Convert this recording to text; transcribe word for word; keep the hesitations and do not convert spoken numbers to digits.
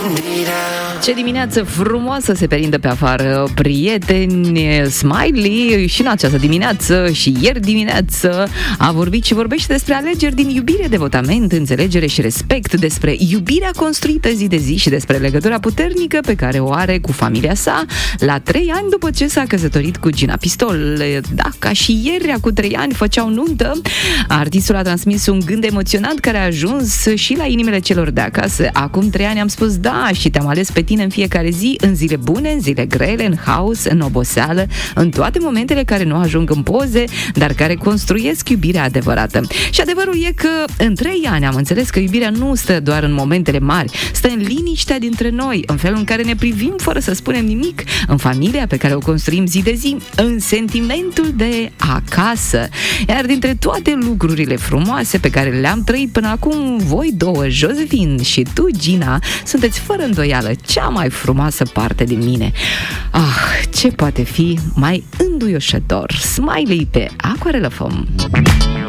Ce dimineață frumoasă se perindă pe afară, prieteni. Smiley și în această dimineață și ieri dimineață a vorbit și vorbește despre alegeri din iubire, devotament, înțelegere și respect, despre iubirea construită zi de zi și despre legătura puternică pe care o are cu familia sa la trei ani după ce s-a căsătorit cu Gina Pistol. Da, ca și ieri, cu trei ani făceau nuntă. Artistul a transmis un gând emoționant care a ajuns și la inimile celor de acasă. Acum trei ani am spus da și te-am ales pe tine în fiecare zi, în zile bune, în zile grele, în haos, în oboseală, în toate momentele care nu ajung în poze, dar care construiesc iubirea adevărată. Și adevărul e că în trei ani am înțeles că iubirea nu stă doar în momentele mari, stă în liniștea dintre noi, în felul în care ne privim fără să spunem nimic, în familia pe care o construim zi de zi, în sentimentul de acasă. Iar dintre toate lucrurile frumoase pe care le-am trăit până acum, voi două, Josephine și tu, Gina, sunteți fără îndoială cea mai frumoasă parte din mine. Ah, ce poate fi mai înduioșător? Smiley pe Aquarelă F M.